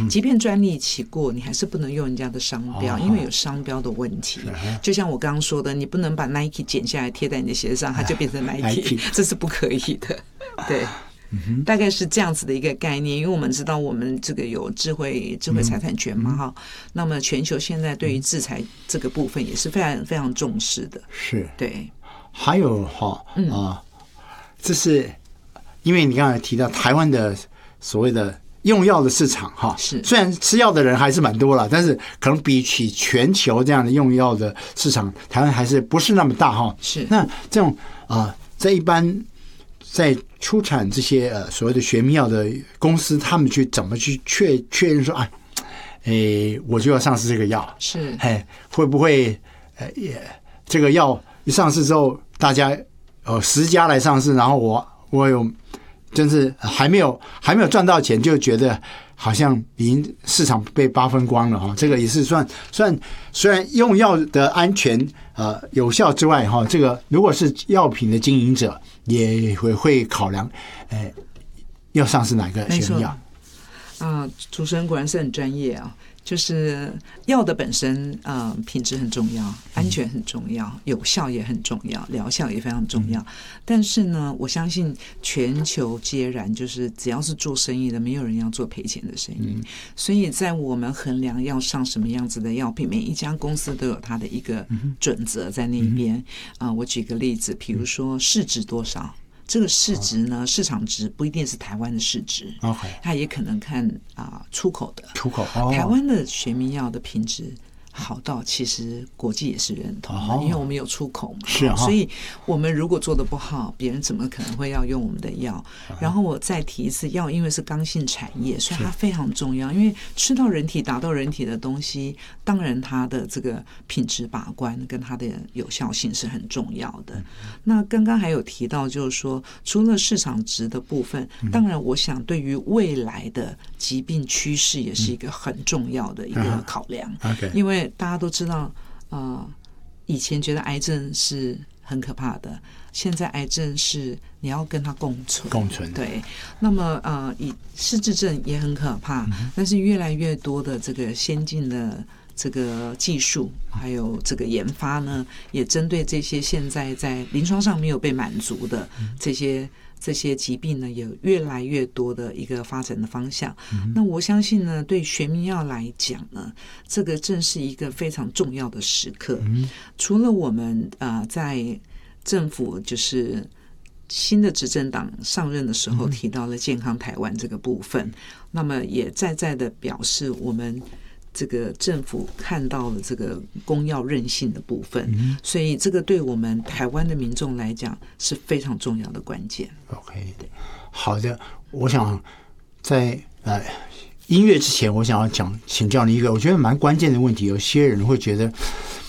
即便专利期过，你还是不能用人家的商标，因为有商标的问题。就像我刚刚说的，你不能把 Nike 剪下来贴在你的鞋子上，它就变成 Nike， 这是不可以的。对。大概是这样子的一个概念，因为我们知道我们这个有智慧财产权嘛哈，那么全球现在对于制裁这个部分也是非常非常重视的。 是， 对。 还有这是因为你刚才提到台湾的所谓的用药的市场哈， 是虽然吃药的人还是蛮多了，但是可能比起全球这样的用药的市场，台湾还是不是那么大哈。 是， 那这种在一般在出产这些所谓的学名药的公司，他们去怎么去确认说我就要上市这个药， 是会不会这个药一上市之后，大家10家来上市，然后我有真是还没有赚到钱，就觉得好像已经市场被扒分光了哈。这个也是算虽然用药的安全有效之外哈，这个如果是药品的经营者也会考量要上市哪个学名药。 主持人果然是很专业啊。就是药的本身品质很重要，安全很重要，有效也很重要，疗效也非常重要。但是呢，我相信全球皆然，就是只要是做生意的，没有人要做赔钱的生意。所以在我们衡量要上什么样子的药品，每一家公司都有它的一个准则在那边。我举个例子，比如说市值多少。这个市值呢，市场值不一定是台湾的市值，它也可能看出口的。台湾的学名药的品质好到其实国际也是认同的，因为我们有出口嘛，所以我们如果做的不好，别人怎么可能会要用我们的药？然后我再提一次，药因为是刚性产业，所以它非常重要，因为吃到人体、打到人体的东西，当然它的这个品质把关跟它的有效性是很重要的。那刚刚还有提到，就是说除了市场值的部分，当然我想对于未来的疾病趋势也是一个很重要的一个考量，因为大家都知道，以前觉得癌症是很可怕的，现在癌症是你要跟它共存。对，那么以失智症也很可怕，但是越来越多的这个先进的这个技术还有这个研发呢，也针对这些现在在临床上没有被满足的这些疾病呢，有越来越多的一个发展的方向。那我相信呢，对学名药来讲呢，这个正是一个非常重要的时刻。除了我们在政府就是新的执政党上任的时候提到了健康台湾这个部分，那么也在的表示我们这个政府看到了这个公药韧性的部分，所以这个对我们台湾的民众来讲是非常重要的关键。 OK， 好的，我想在音乐之前，我想要请教你一个我觉得蛮关键的问题。有些人会觉得，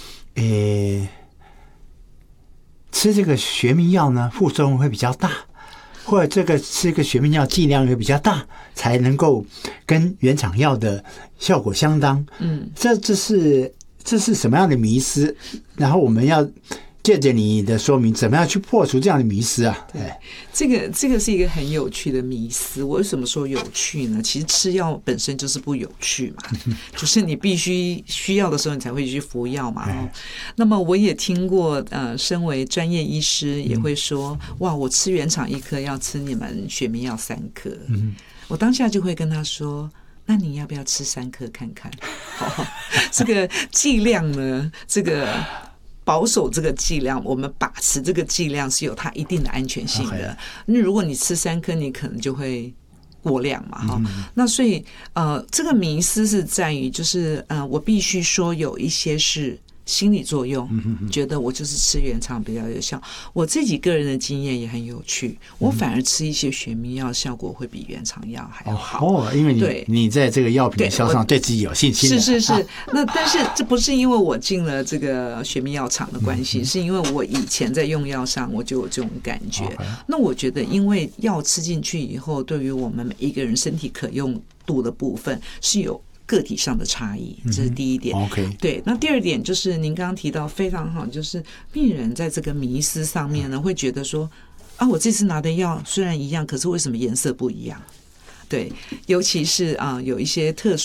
吃这个学名药呢，副作用会比较大。或者这个吃个学名药剂量也比较大，才能够跟原厂药的效果相当。这是什么样的迷思？然后我们要借着你的说明，怎么样去破除这样的迷思啊？ 对，这个是一个很有趣的迷思。我为什么说有趣呢？其实吃药本身就是不有趣嘛，就是你必须需要的时候你才会去服药嘛。那么我也听过，身为专业医师也会说，哇，我吃原厂1颗要吃你们学名药3颗。我当下就会跟他说，那你要不要吃3颗看看？这个剂量呢，这个保守这个剂量，我们把持这个剂量是有它一定的安全性的。那如果你吃3颗，你可能就会过量嘛，那所以这个迷思是在于，就是我必须说有一些是心理作用，觉得我就是吃原厂比较有效。我自己个人的经验也很有趣，我反而吃一些学名药效果会比原厂药还要好。 因为你在这个药品的销上对自己有信心的。 是。那但是这不是因为我进了这个学名药厂的关系，是因为我以前在用药上我就有这种感觉。那我觉得因为药吃进去以后，对于我们每一个人身体可用度的部分是有个体上的差异，这是第一点。对，那第二点就是您刚刚提到非常好，就是病人在这个迷思上面呢，会觉得说我这次拿的药虽然一样，可是为什么颜色不一样？对，尤其是有一些特殊